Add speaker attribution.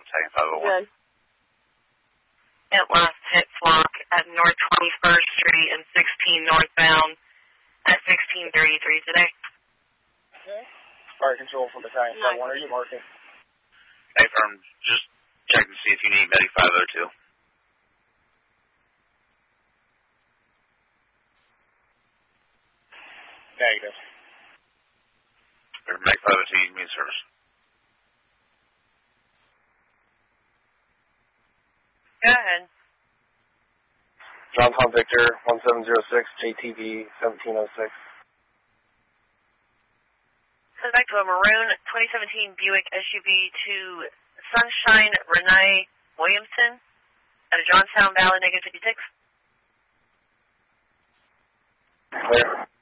Speaker 1: tagging 501.
Speaker 2: Good.
Speaker 3: It last hit flock at North 21st Street and 16 northbound at 16:33 today.
Speaker 2: Okay.
Speaker 4: Fire control from battalion 51. Are you marking?
Speaker 1: Hey, firm, just check to see if you need medic 502.
Speaker 4: Negative.
Speaker 1: Medic 502, you need service.
Speaker 3: Go ahead.
Speaker 4: John Tom Victor, 1706, JTV 1706.
Speaker 3: Send back to a maroon 2017 Buick SUV to Sunshine Renee Williamson at a Johnstown Valley, -56.
Speaker 4: Clear.